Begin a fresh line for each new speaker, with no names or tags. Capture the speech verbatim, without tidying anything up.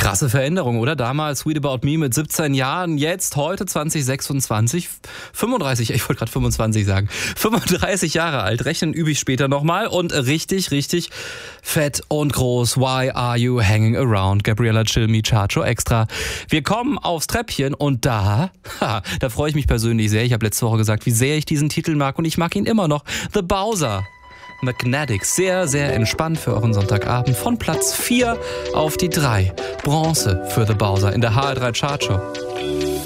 Krasse Veränderung, oder? Damals Sweet About Me mit siebzehn Jahren, jetzt heute zwanzig sechsundzwanzig, fünfunddreißig, ich wollte gerade fünfundzwanzig sagen, fünfunddreißig Jahre alt, rechnen übe ich später nochmal und richtig, richtig fett und groß. Why are you hanging around? Gabriella Cilmi, Chacho Extra. Wir kommen aufs Treppchen und da, ha, da freue ich mich persönlich sehr. Ich habe letzte Woche gesagt, wie sehr ich diesen Titel mag und ich mag ihn immer noch. The Bowser. Magnetics, sehr, sehr entspannt für euren Sonntagabend. Von Platz vier auf die drei. Bronze für The Bowser in der H R drei Chartshow.